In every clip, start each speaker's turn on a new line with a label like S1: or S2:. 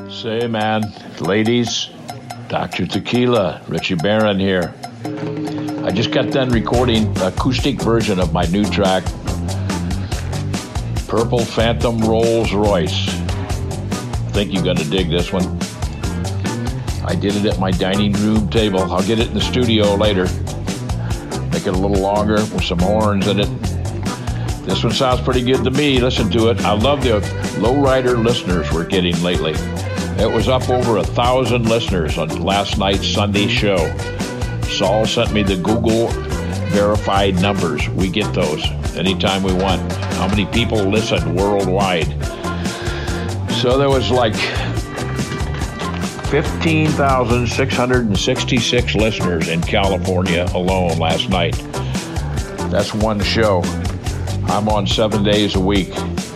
S1: Say, man, ladies, Dr. Tequila, Richie Barron here. I just got done recording an acoustic version of my new track, Purple Phantom Rolls Royce. I think you're going to dig this one. I did it at my dining room table. I'll get it in the studio later. Make it a little longer with some horns in it. This one sounds pretty good to me. Listen to it. I love the lowrider listeners we're getting lately. It was up over 1,000 listeners on last night's Sunday show. Saul sent me the Google verified numbers. We get those anytime we want. How many people listen worldwide? So there was like 15,666 listeners in California alone last night. That's one show. I'm on 7 days a week.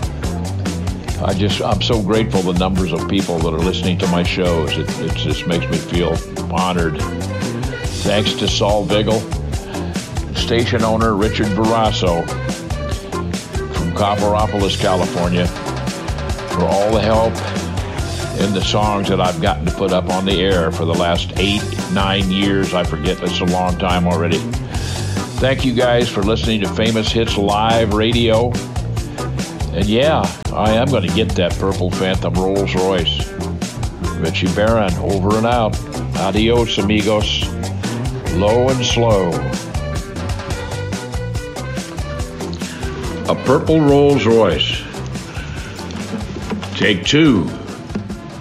S1: I'm so grateful the numbers of people that are listening to my shows. It just makes me feel honored. Thanks to Saul Vigil, station owner Richard Barrasso from Copperopolis, California, for all the help in the songs that I've gotten to put up on the air for the last 8-9 years. I forget, that's a long time already. Thank you guys for listening to Famous Hits Live Radio. And yeah, I am going to get that Purple Phantom Rolls Royce. Richie Barron, over and out. Adios, amigos. Low and slow. A Purple Rolls Royce. Take two.